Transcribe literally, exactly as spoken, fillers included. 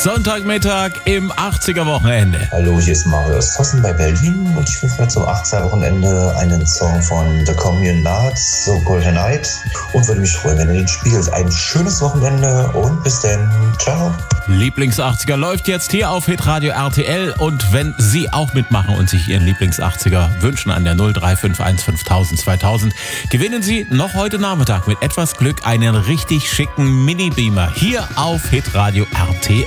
Sonntagmittag im achtziger-Wochenende. Hallo, hier ist Marius Tossen bei Berlin und ich wünsche mir zum achtziger-Wochenende einen Song von The Communards, So Golden Night, und würde mich freuen, wenn ihr den spielt. Ein schönes Wochenende und bis dann. Ciao. Lieblings-achtziger läuft jetzt hier auf Hitradio R T L, und wenn Sie auch mitmachen und sich Ihren Lieblings-achtziger wünschen an der null drei fünf eins fünftausend zweitausend, gewinnen Sie noch heute Nachmittag mit etwas Glück einen richtig schicken Mini-Beamer hier auf Hitradio R T L.